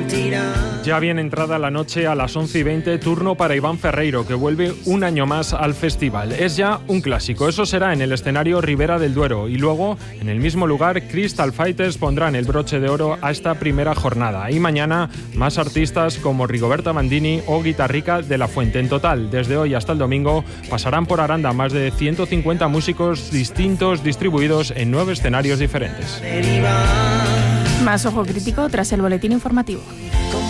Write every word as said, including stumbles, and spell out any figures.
Ya bien entrada la noche, a las once y veinte, turno para Iván Ferreiro, que vuelve un año más al festival. Es ya un clásico, eso será en el escenario Ribera del Duero, y luego, en el mismo lugar, Crystal Fighters pondrán el broche de oro a esta primera jornada. Y mañana, más artistas como Rigoberta Bandini o Guitarrica de la Fuente. En total, desde hoy hasta el domingo, pasarán por Aranda más de ciento cincuenta músicos distintos distribuidos en nueve escenarios diferentes. Más Ojo Crítico tras el boletín informativo.